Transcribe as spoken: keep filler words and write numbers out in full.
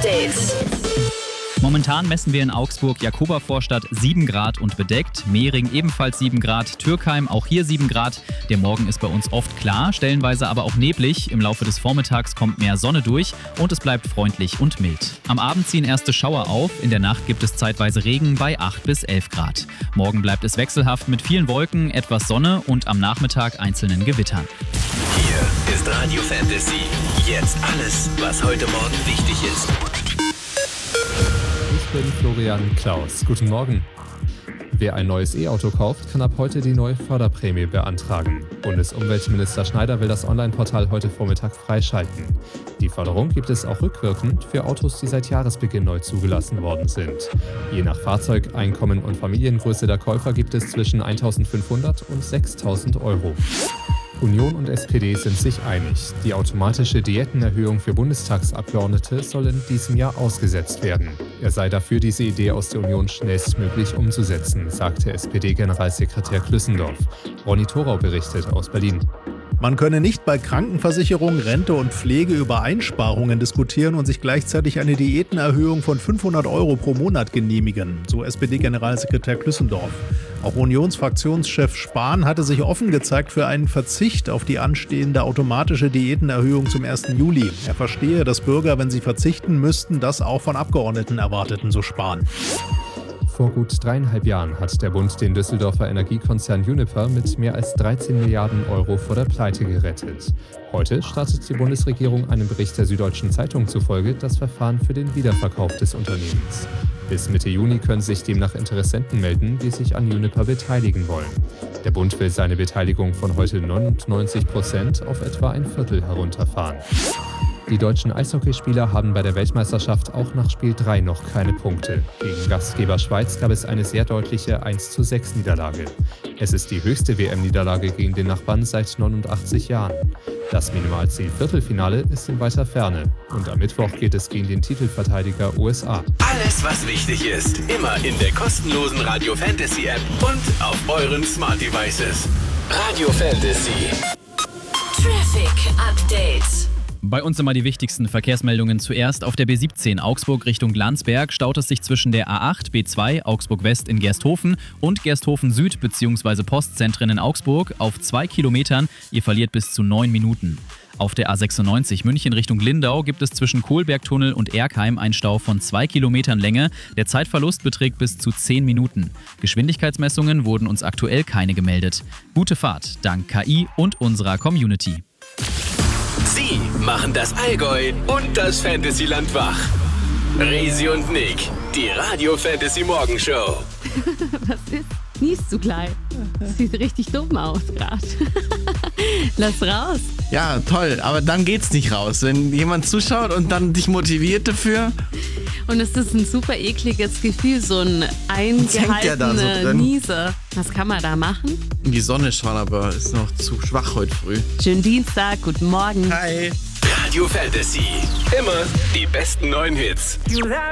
Update. Momentan messen wir in Augsburg Jakoba-Vorstadt sieben Grad und bedeckt, Mehring ebenfalls sieben Grad, Türkheim auch hier sieben Grad. Der Morgen ist bei uns oft klar, stellenweise aber auch neblig. Im Laufe des Vormittags kommt mehr Sonne durch und es bleibt freundlich und mild. Am Abend ziehen erste Schauer auf, in der Nacht gibt es zeitweise Regen bei acht bis elf Grad. Morgen bleibt es wechselhaft mit vielen Wolken, etwas Sonne und am Nachmittag einzelnen Gewittern. Hier ist Radio Fantasy. Jetzt alles, was heute Morgen wichtig ist. Ich bin Florian Klaus. Guten Morgen. Wer ein neues E-Auto kauft, kann ab heute die neue Förderprämie beantragen. Bundesumweltminister Schneider will das Online-Portal heute Vormittag freischalten. Die Förderung gibt es auch rückwirkend für Autos, die seit Jahresbeginn neu zugelassen worden sind. Je nach Fahrzeug, Einkommen und Familiengröße der Käufer gibt es zwischen eintausendfünfhundert und sechstausend Euro. Union und S P D sind sich einig. Die automatische Diätenerhöhung für Bundestagsabgeordnete soll in diesem Jahr ausgesetzt werden. Er sei dafür, diese Idee aus der Union schnellstmöglich umzusetzen, sagte S P D-Generalsekretär Klüssendorf. Ronny Thorau berichtet aus Berlin. Man könne nicht bei Krankenversicherung, Rente und Pflege über Einsparungen diskutieren und sich gleichzeitig eine Diätenerhöhung von fünfhundert Euro pro Monat genehmigen, so S P D-Generalsekretär Klüssendorf. Auch Unionsfraktionschef Spahn hatte sich offen gezeigt für einen Verzicht auf die anstehende automatische Diätenerhöhung zum ersten Juli. Er verstehe, dass Bürger, wenn sie verzichten müssten, das auch von Abgeordneten erwarteten, so Spahn. Vor gut dreieinhalb Jahren hat der Bund den Düsseldorfer Energiekonzern Uniper mit mehr als dreizehn Milliarden Euro vor der Pleite gerettet. Heute startet die Bundesregierung einem Bericht der Süddeutschen Zeitung zufolge das Verfahren für den Wiederverkauf des Unternehmens. Bis Mitte Juni können sich demnach Interessenten melden, die sich an Uniper beteiligen wollen. Der Bund will seine Beteiligung von heute neunundneunzig Prozent auf etwa ein Viertel herunterfahren. Die deutschen Eishockeyspieler haben bei der Weltmeisterschaft auch nach Spiel drei noch keine Punkte. Gegen Gastgeber Schweiz gab es eine sehr deutliche eins zu sechs Niederlage. Es ist die höchste W M-Niederlage gegen den Nachbarn seit neunundachtzig Jahren. Das Minimalziel-Viertelfinale ist in weiter Ferne. Und am Mittwoch geht es gegen den Titelverteidiger U S A. Alles, was wichtig ist, immer in der kostenlosen Radio Fantasy App und auf euren Smart Devices. Radio Fantasy. Traffic Update. Bei uns immer die wichtigsten Verkehrsmeldungen zuerst. Auf der B siebzehn Augsburg Richtung Landsberg staut es sich zwischen der A acht, B zwei, Augsburg West in Gersthofen und Gersthofen Süd bzw. Postzentren in Augsburg auf zwei Kilometern. Ihr verliert bis zu neun Minuten. Auf der A sechsundneunzig München Richtung Lindau gibt es zwischen Kohlbergtunnel und Erkheim einen Stau von zwei Kilometern Länge. Der Zeitverlust beträgt bis zu zehn Minuten. Geschwindigkeitsmessungen wurden uns aktuell keine gemeldet. Gute Fahrt dank K I und unserer Community. Sie machen das Allgäu und das Fantasyland wach. Resi und Nick, die Radio Fantasy Morgenshow. Was ist? Niest du gleich? Das sieht richtig dumm aus gerade. Lass raus. Ja, toll, aber dann geht's nicht raus. Wenn jemand zuschaut und dann dich motiviert dafür. Und es ist ein super ekliges Gefühl, so ein eingehaltener so Niese. Was kann man da machen? In die Sonne schauen, aber ist noch zu schwach heute früh. Schönen Dienstag, guten Morgen. Hi. Radio Fantasy, immer die besten neuen Hits.